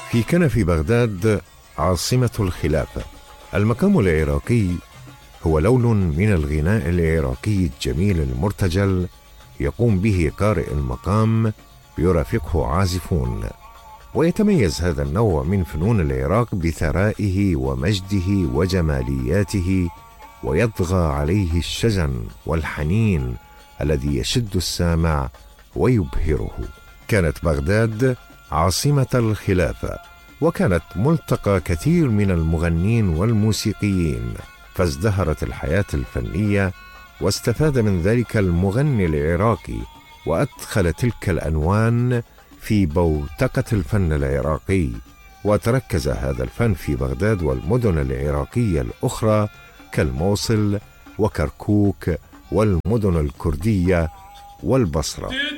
في كنف بغداد عاصمة الخلافة. المقام العراقي هو لون من الغناء العراقي الجميل المرتجل، يقوم به قارئ المقام يرافقه عازفون. ويتميز هذا النوع من فنون العراق بثرائه ومجده وجمالياته، ويطغى عليه الشجن والحنين الذي يشد السامع ويبهره. كانت بغداد عاصمة الخلافة، وكانت ملتقى كثير من المغنين والموسيقيين، فازدهرت الحياة الفنية واستفاد من ذلك المغني العراقي، وأدخل تلك الألوان في بوتقة الفن العراقي. وتركز هذا الفن في بغداد والمدن العراقية الأخرى كالموصل وكركوك والمدن الكردية والبصرة.